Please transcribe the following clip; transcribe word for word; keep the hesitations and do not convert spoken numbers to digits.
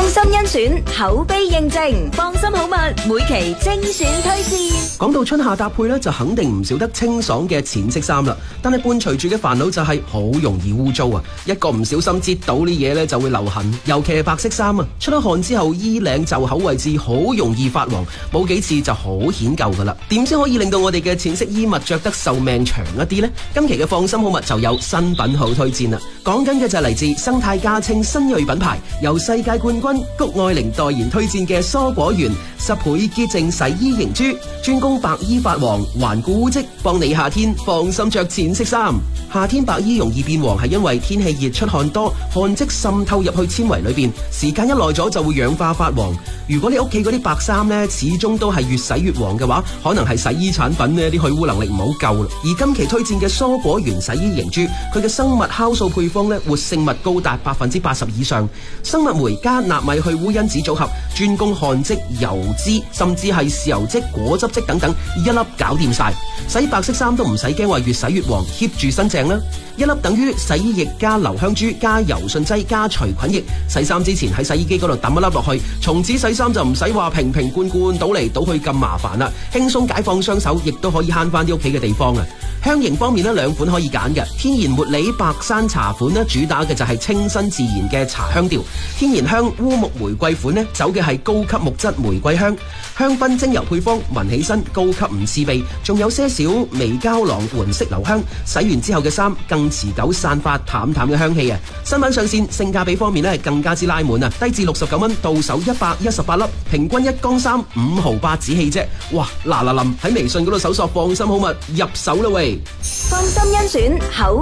心甄選，口碑認證，放心好物，每期精選推薦。 講到春夏搭配咧，就肯定唔少得清爽嘅淺色衫啦。但係伴隨住嘅煩惱就係好容易污糟啊！一個唔小心擠到呢嘢咧就會留痕，尤其係白色衫啊，出咗汗之後衣領袖口位置好容易發黃，冇幾次就好顯舊噶啦。點先可以令到我哋嘅淺色衣物着得壽命長一啲呢？今期嘅放心好物就有新品號推薦啦。講緊嘅就係嚟自生態價稱新銳品牌，由世界冠軍谷愛凌代言推薦嘅蔬果園十倍潔淨洗衣凝珠，專攻白衣發黃、頑固污漬，幫你夏天放心着淺色衫。夏天白衣容易變黃係因為天氣熱出汗多，汗漬滲透入去纖維裏邊，時間一耐咗就會氧化發黃。如果你屋企嗰啲白衫呢，始終都係越洗越黃嘅話，可能係洗衣產品呢啲去污能力唔好夠啦。而今期推薦嘅蔬果園洗衣凝珠，佢嘅生物酵素配方呢，活性物高達百分之八十以上，生物酶加納米去污因子組合，專攻汗漬、油脂，甚至係豉油漬、果汁漬等等，一粒搞掂晒。洗白色衫都唔使驚話越洗越黃，keep 住新淨啦。一粒等於洗衣液加留香珠加柔順劑加除菌液，洗衫之前喺洗衣機嗰度抌一粒落去，從此洗衫就唔使話瓶瓶罐罐倒嚟倒去咁麻煩啦，輕鬆解放雙手，亦都可以慳翻啲屋企嘅地方啊！香型方面呢，兩款可以揀嘅，天然茉莉白山茶款呢，主打嘅就係清新自然嘅茶香調，天然香烏木玫瑰款呢，走嘅係高級木質玫瑰香，香薰精油配方，聞起身高級唔刺鼻，仲有些少微膠囊緩釋留香，洗完之後嘅衫更持久，散發淡淡嘅香氣啊！新品上線，性價比方面呢係更加之拉滿啊，低至六十九蚊，到手一百一十八粒，平均一缸衫五毫八子氣啫！哇，嗱嗱臨喺微信嗰度搜索放心好物入手啦喂！ 放心甄選，口